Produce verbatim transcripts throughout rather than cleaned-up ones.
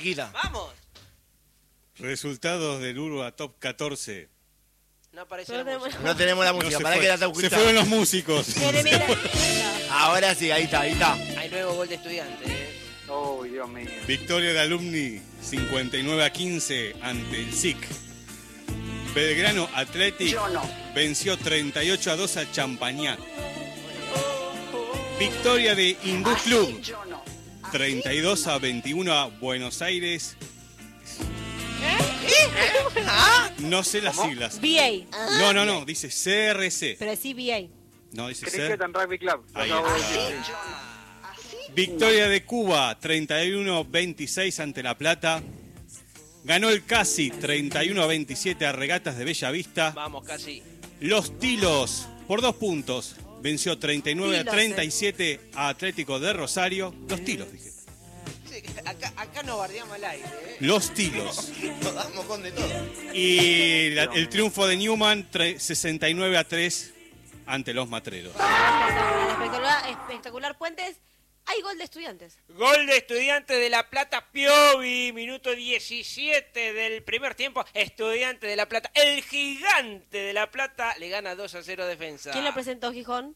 Guita. ¡Vamos! Resultados del Urba Top catorce. No aparece No la tenemos- música. No tenemos la No, música, se, para fue. que la Se oculta. fueron los músicos. Mire, mire. Ahora sí, ahí está, ahí está. Hay nuevo gol de Estudiantes. ¿eh? Oh, Dios mío. Victoria de Alumni cincuenta y nueve a quince ante el S I C. Belgrano Athletic Yo no. venció treinta y ocho a dos a Champañat. Victoria de Hindú Club Yo no. treinta y dos a veintiuno a Buenos Aires. No sé las siglas. B A. No, no, no, dice C R C. Pero sí B A. No, dice C. Cricket and Rugby Club. Ahí Lo acabo de está. decir. Victoria de Cuba, treinta y uno a veintiséis ante La Plata. Ganó el Casi, treinta y uno a veintisiete a Regatas de Bellavista. Vamos, casi. Los Tilos, por dos puntos, venció treinta y nueve a Tilos, treinta y siete a Atlético de Rosario. Los Tilos, dije. Sí, acá, acá nos bardeamos al aire. ¿eh? Los Tilos. Nos damos con de todo. Y la- el triunfo de Newman, tre- sesenta y nueve a tres ante los Matreros. Espectacular, espectacular, espectacular Puentes. Hay gol de Estudiantes. Gol de Estudiantes de La Plata, Piovi, minuto diecisiete del primer tiempo. Estudiantes de La Plata, el gigante de La Plata, le gana dos a cero Defensa. ¿Quién lo presentó, Gijón?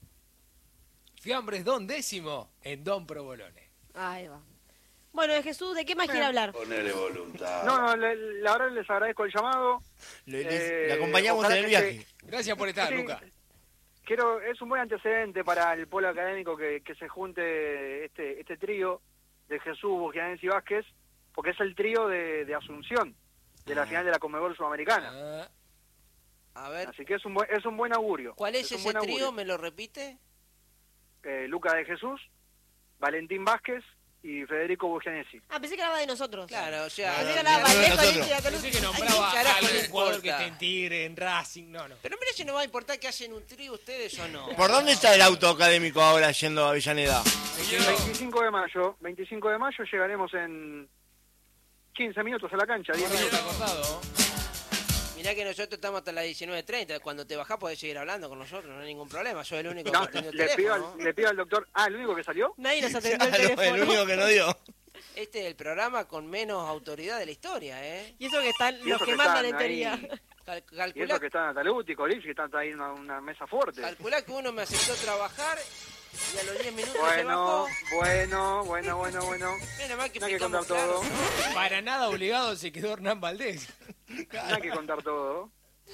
Fiambres Don Décimo en Don Provolone. Ahí va. Bueno, de Jesús, ¿de qué más quiere hablar? Ponele voluntad. No, no, le- la verdad les agradezco el llamado. Le, Eh, le acompañamos en ojalá el que viaje. Gracias por estar, Sí, Luca. Quiero, es un buen antecedente para el polo académico que, que se junte este este trío de Jesús, Bugianés y Vázquez, porque es el trío de, de Asunción, de la final de la Conmebol Sudamericana. Ah, A ver, Así que es un buen, es un buen augurio. ¿cuál es, un ese buen trío? augurio. ¿Me lo repite? Eh, Luca de Jesús, Valentín Vázquez y Federico Bugianesi. Ah, pensé que hablaba de nosotros. Claro, o sea... Pensé que no, hablaba no, Vallejo, nosotros. Lidia, Toluca. pensé que Ay, nombraba ¿qué a carajo le algún jugador que importa? esté en Tigre, en Racing, no, no. Pero mira, si no va a importar que hacen un trío ustedes o no. ¿Por dónde está el auto académico ahora yendo a Avellaneda? veinticinco de mayo, veinticinco de mayo llegaremos en quince minutos a la cancha, diez minutos. Está cortado. Mirá que nosotros estamos hasta las diecinueve treinta. Cuando te bajás podés seguir hablando con nosotros, no hay ningún problema. Soy el único No, que atendió el le, pido teléfono. al, le pido al doctor... Ah, ¿el único que salió? Nadie nos atendió el Claro, teléfono. el único que no dio. Este es el programa con menos autoridad de la historia, ¿eh? Y eso que están Y los eso que que mandan en están teoría. ahí. Cal- Y calculá, eso que están Ataluti, Colipsi, que están ahí en una, una mesa fuerte. calculá que uno me aceptó trabajar y a los diez minutos se Bueno, bajó. bueno, bueno, bueno, bueno. Menos mal que No hay que explicamos contar todo. claro. Para nada obligado se quedó Hernán Valdés. No hay que contar todo.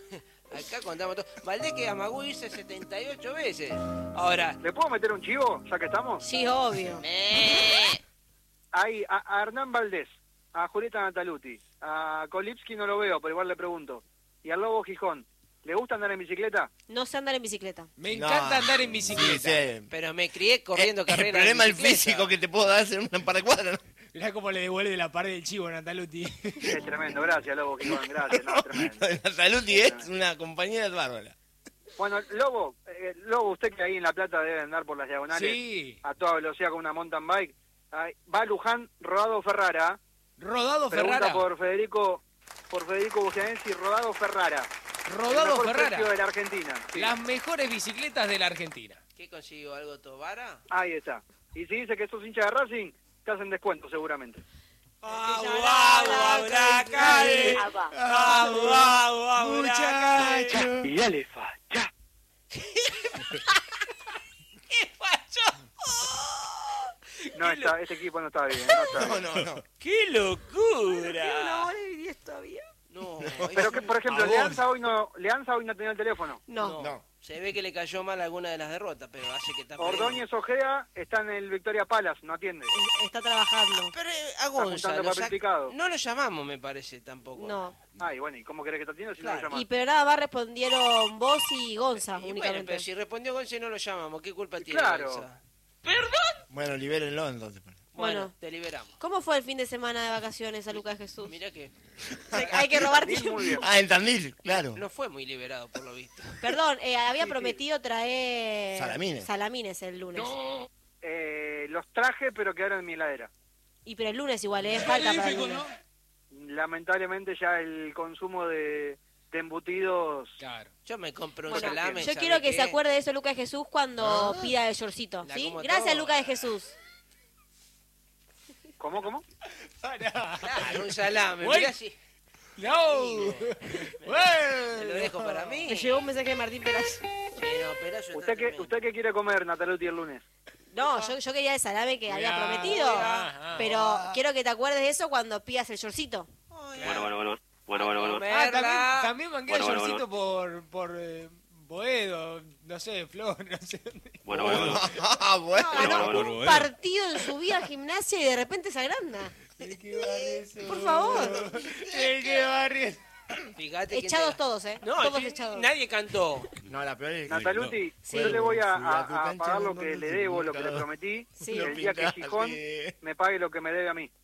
Acá contamos todo. Valdés que amagó irse setenta y ocho veces. Ahora, ¿Le puedo meter un chivo, ya que estamos? Sí, obvio. eh, Ahí, a, a Hernán Valdés, a Julieta Nataluti, a Kolipski no lo veo, pero igual le pregunto. Y al Lobo Gijón, ¿le gusta andar en bicicleta? No sé andar en bicicleta. Me No. encanta andar en bicicleta. Sí, sí. pero me crié corriendo Eh, carreras. El problema de el bicicleta. físico que te puedo dar en un par de cuadras. Mirá cómo le devuelve la pared del chivo a Nataluti. Es tremendo, gracias Lobo Gijón, gracias, no, tremendo. La Saluti es una compañera bárbara. Bueno, Lobo, eh, Lobo, usted que ahí en La Plata debe andar por las diagonales Sí. a toda velocidad con una mountain bike. Ay, va a Luján, Rodado Ferrara. Rodado Pregunta Ferrara. por Federico por Federico Bugianesi, Rodado Ferrara. el Rodado mejor Ferrara. precio de la Argentina. Sí. Las mejores bicicletas de la Argentina. ¿Qué consiguió? ¿Algo Tobara? Ahí está. Y si dice que sos hincha de Racing, te hacen descuento seguramente. Muchacho. Y dale, facha. ¿Qué pasó? No, está, este equipo no está bien. No está No, bien. no, no. ¡Qué locura! ¿Una hora y diez todavía? No, Pero que, por ejemplo, A vos. Leanza hoy no Leanza hoy no tenía el teléfono. No. No. se ve que le cayó mal alguna de las derrotas, pero hace que está perdiendo. Ordóñez Ojeda está en el Victoria Palace, no atiende. Es- Está trabajando. Pero eh, a Está Gonza juntando lo papel sac- picado. no lo llamamos, me parece, tampoco. No. Ay, bueno, ¿y cómo querés que te atienda si Claro. no lo llamas? Y pero nada más respondieron vos y Gonza Y bueno, únicamente. pero si respondió Gonza y no lo llamamos, ¿qué culpa tiene Claro. Gonza? Bueno, libérenlo entonces. Bueno, Bueno. te liberamos. ¿Cómo fue el fin de semana de vacaciones a Lucas Jesús? Mirá que Hay que robar Sí, tiempo. muy bien. Ah, en Tandil, claro. no fue muy liberado, por lo visto. Perdón, eh, había Sí, sí. prometido traer Salamines. salamines el lunes. Eh, los traje, pero quedaron en mi heladera. Y pero el lunes igual, ¿eh? Falta para el lunes. Lamentablemente ya el consumo de, de embutidos... Claro. Yo me compro un Bueno, salame. yo ¿sabe quiero que qué? se acuerde de eso Lucas de Jesús cuando pida el shortcito, La ¿sí? como Gracias toda. Lucas de Jesús. ¿Cómo, cómo? Pará. Claro, un salame. Güey. Mirá si... ¡No! Me lo dejo para mí. Me llegó un mensaje de Martín Perazzo. Sí, no, Perazzo está ¿Usted qué, tremendo. ¿Usted qué quiere comer, Nataluti, el lunes? No, yo, yo quería el salame que había Cuidado, prometido. cuidado. Pero quiero que te acuerdes de eso cuando pidas el shortcito. Bueno, bueno, bueno. Bueno, bueno, bueno. Ah, también, Comerla. también mangué Bueno, el bueno, shortcito por, por eh, Boedo, no sé, Flor, no sé dónde. Bueno, bueno, bueno. Ah, bueno. No, ganó bueno, un bueno. partido en su vida gimnasia y de repente se agranda. ¿De qué barrio es? Por favor. ¿De qué barrio es? Fíjate quién Echados te- todos, ¿eh? No, todos sí, echados. nadie cantó. No, la peor es que... Nataluti, Sí. yo le voy a, Fui a tu a- a cancha pagar lo donde que no le te debo, lo que le nunca- prometí, Sí. el día que Gijón me pague lo que me debe a mí.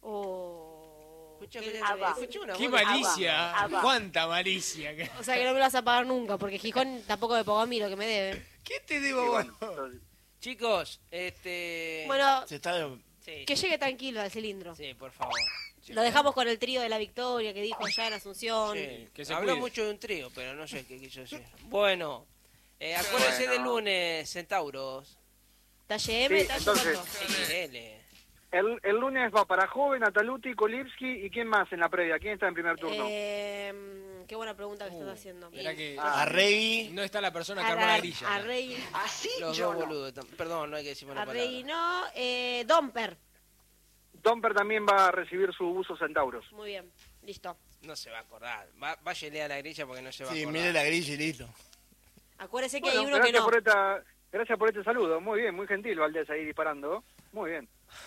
Oh. Escuchame, Qué escuchame, leve. escuchame una ¡Qué voz de- malicia! Abba. ¡Cuánta malicia! ¿Qué O sea que no me lo vas a pagar nunca, porque Gijón tampoco me pagó a mí lo que me debe. ¿Qué te Y debo vos? bueno, entonces, Chicos, este... Bueno, Se está... Sí, que llegue tranquilo al cilindro. sí, por favor. Lo dejamos con el trío de la victoria que dijo allá en Asunción. Sí, que se habló cuide. mucho de un trío, pero no sé qué quiso decir. Bueno, eh, acuérdense del lunes, Centauros. Talle M, Sí, talle entonces- cuánto. X L. el, el lunes va para Joven, Nataluti, Kolipski y ¿quién más en la previa? ¿Quién está en primer turno? Eh, qué buena pregunta que Uh, estás haciendo. Mirá que A Rey... no está la persona que A, armó la a, grilla. a Rey, Los dos boludos. tam- Perdón, no hay que decir una a Rey palabra. no, eh, Domper. Domper también va a recibir su buzo Centauros. Muy bien, listo. No se va a acordar. Va, váyale a la grilla porque no se va a Sí, acordar. mire la grilla y listo. Acuérdese que Bueno, hay uno que gracias no. por esta, gracias por este saludo. Muy bien, muy gentil Valdés ahí disparando. Muy bien.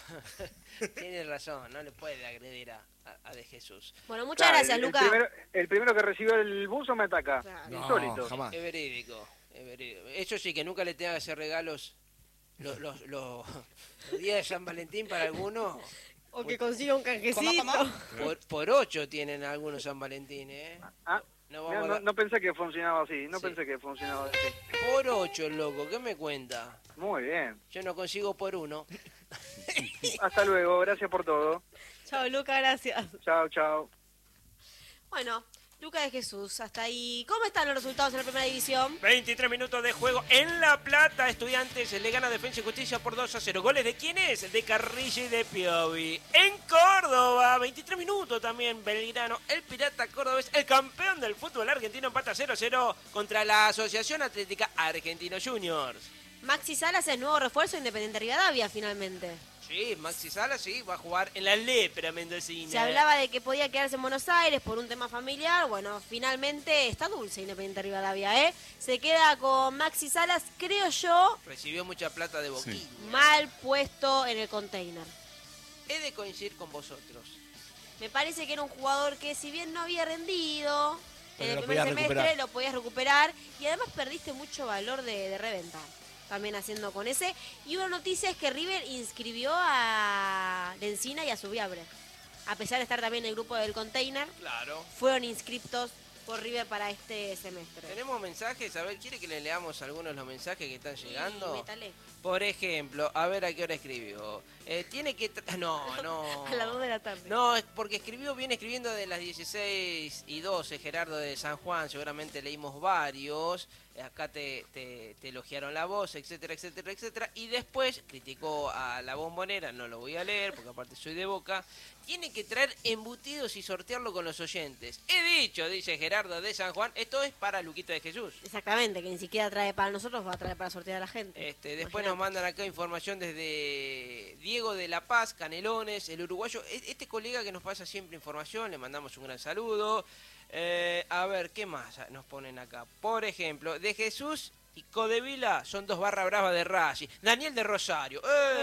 Tiene razón, no le puede agredir a, a, a De Jesús. Bueno, muchas Claro, gracias, el, el Luca. primero, el primero que recibió el buzo me ataca. Claro. No, Insólito. jamás. Es verídico, es verídico. Eso sí, que nunca le tenga que hacer regalos los, los, los, los días de San Valentín para algunos. O que consiga un canjecito. Por, por ocho tienen algunos San Valentín, ¿eh? Ah, No no, vamos a no- dar- no pensé que funcionaba así. No Sí. pensé que funcionaba así. Por ocho, loco, ¿qué me cuenta? Muy bien. Yo no consigo por uno. Hasta luego. Gracias por todo. Chao, Luca, gracias. Chao, chao. Bueno, Luca de Jesús, hasta ahí. ¿Cómo están los resultados en la primera división? veintitrés minutos de juego en La Plata. Estudiantes le gana Defensa y Justicia por dos a cero. ¿Goles de quién es? De Carrilla y de Piovi. En Córdoba, veintitrés minutos también. Belgrano, el Pirata Cordobés, el campeón del fútbol argentino, empata cero a cero contra la Asociación Atlética Argentino Juniors. Maxi Salas es nuevo refuerzo de Independiente Rivadavia, finalmente. Sí, Maxi Sala, sí, va a jugar en la Lepra Mendocina. Se hablaba de que podía quedarse en Buenos Aires por un tema familiar. Bueno, finalmente está dulce Independiente Rivadavia, ¿eh? Se queda con Maxi Salas, creo yo, Recibió mucha plata de Boquilla. mal puesto en el container. He de coincidir con vosotros. Me parece que era un jugador que, si bien no había rendido Pero en el lo primer podías semestre, recuperar. lo podías recuperar. Y además perdiste mucho valor de, de reventa. También haciendo con ese. Y una noticia es que River inscribió a Lencina y a Subiabre. A pesar de estar también en el grupo del container, Claro. fueron inscriptos por River para este semestre. Tenemos mensajes, a ver, ¿quiere que le leamos algunos de los mensajes que están llegando? Y métale. Por ejemplo, a ver a qué hora escribió. Eh, tiene que... tra- No, no. A las dos de la tarde. No, es porque escribió, viene escribiendo de las dieciséis y doce, Gerardo de San Juan, seguramente leímos varios, eh, acá te, te, te elogiaron la voz, etcétera, etcétera, etcétera, y después criticó a la Bombonera, no lo voy a leer porque aparte soy de Boca, tiene que traer embutidos y sortearlo con los oyentes. He dicho, dice Gerardo de San Juan, esto es para Luquito de Jesús. Exactamente, que ni siquiera trae para nosotros, va a traer para sortear a la gente. Este, después nos Imagínate. mandan acá información desde Diego de La Paz, Canelones, el uruguayo. E- Este colega que nos pasa siempre información, le mandamos un gran saludo. Eh, a ver, ¿qué más nos ponen acá? Por ejemplo, de Jesús y Codevila son dos barra bravas de Racing. Daniel de Rosario.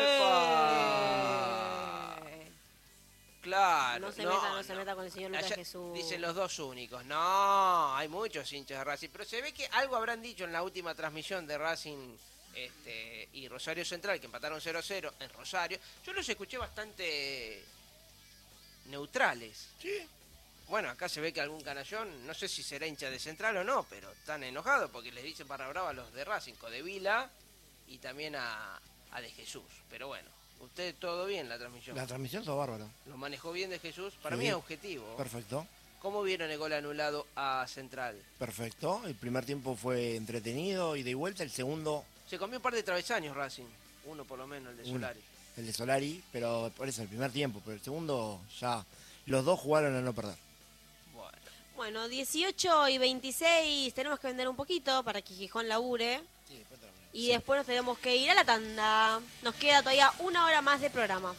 ¡Epa! Eh, Claro. No se meta, no se meta con el señor Lucas Allá Jesús. Dicen los dos únicos. No, hay muchos hinchas de Racing. Pero se ve que algo habrán dicho en la última transmisión de Racing este, y Rosario Central, que empataron cero a cero en Rosario. Yo los escuché bastante neutrales. Sí. Bueno, acá se ve que algún canallón, no sé si será hincha de Central o no, pero están enojados porque les dicen para brava a los de Racing, Codevila y también a, a De Jesús. Pero bueno, usted todo bien la transmisión. La transmisión está bárbaro. ¿Lo manejó bien De Jesús? Para Sí. mí es objetivo. Perfecto. ¿Cómo vieron el gol anulado a Central? Perfecto. El primer tiempo fue entretenido, ida y vuelta. El segundo, Se comió un par de travesaños Racing. Uno por lo menos, el de Uno. Solari. el de Solari, pero por eso el primer tiempo, pero el segundo ya los dos jugaron a no perder. Bueno. Bueno, dieciocho y veintiséis tenemos que vender un poquito para que Gijón labure. Sí, después te lo ponemos. Y Sí. después nos tenemos que ir a la tanda. Nos queda todavía una hora más de programa.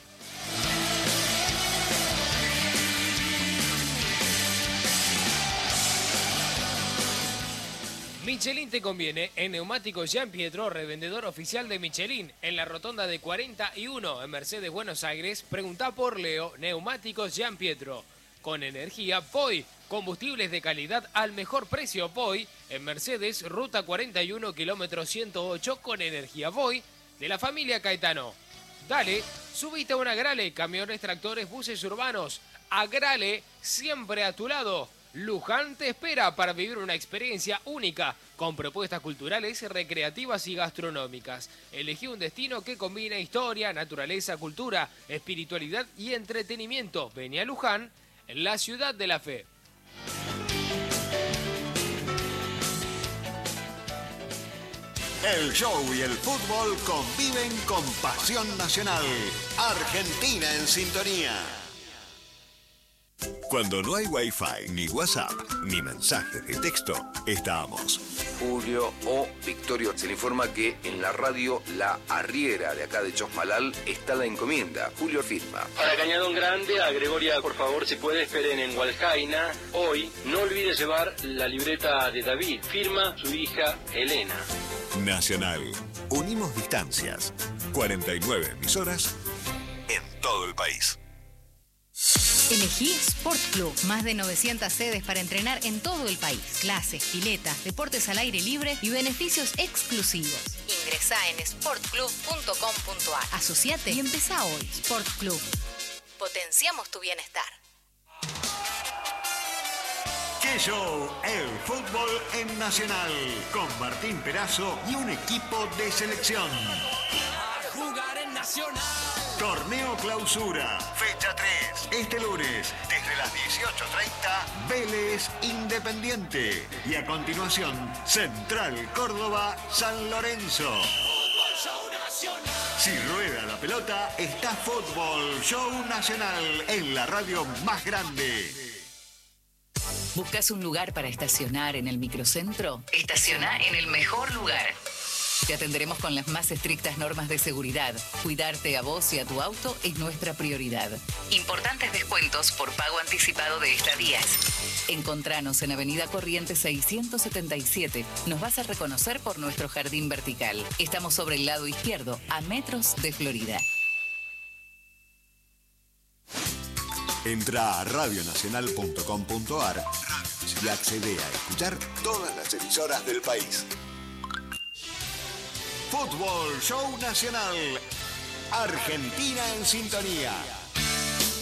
Michelin te conviene en Neumáticos Jean Pietro, revendedor oficial de Michelin, en la rotonda de cuarenta y uno en Mercedes, Buenos Aires. Preguntá por Leo, Neumáticos Jean Pietro. Con energía P O I, combustibles de calidad al mejor precio P O I, en Mercedes, ruta cuarenta y uno, kilómetro ciento ocho, con energía P O I, de la familia Caetano. Dale, subite a una Grale, camiones, tractores, buses urbanos. A Grale, siempre a tu lado. Luján te espera para vivir una experiencia única, con propuestas culturales, recreativas y gastronómicas. Elegí un destino que combina historia, naturaleza, cultura, espiritualidad y entretenimiento. Vení a Luján, la ciudad de la fe. El show y el fútbol conviven con pasión nacional. Argentina en sintonía. Cuando no hay Wi-Fi, ni WhatsApp, ni mensajes de texto, estamos. Julio o Victorio, se le informa que en la radio La Arriera de acá de Chosmalal está la encomienda. Julio firma. Para Cañadón Grande, a Gregoria, por favor, si puede, esperen en Hualjaina. Hoy, no olvide llevar la libreta de David. Firma su hija Elena. Nacional. Unimos distancias. cuarenta y nueve emisoras en todo el país. Elegí Sport Club, más de novecientas sedes para entrenar en todo el país. Clases, piletas, deportes al aire libre y beneficios exclusivos. Ingresá en sport club punto com punto a r. Asociate y empezá hoy. Sport Club. Potenciamos tu bienestar. ¡Qué show! El fútbol en Nacional. Con Martín Perazo y un equipo de selección. Jugar en Nacional. Torneo Clausura, fecha tres, este lunes, desde las dieciocho treinta, Vélez Independiente. Y a continuación, Central Córdoba, San Lorenzo. Si rueda la pelota, está Fútbol Show Nacional en la radio más grande. ¿Buscas un lugar para estacionar en el microcentro? Estaciona en el mejor lugar. Te atenderemos con las más estrictas normas de seguridad. Cuidarte a vos y a tu auto es nuestra prioridad. Importantes descuentos por pago anticipado de estadías. Encontranos en Avenida Corrientes seiscientos setenta y siete. Nos vas a reconocer por nuestro jardín vertical. Estamos sobre el lado izquierdo, a metros de Florida. Entra a radio nacional punto com punto a r y accede a escuchar todas las emisoras del país. Fútbol Show Nacional. Argentina en sintonía.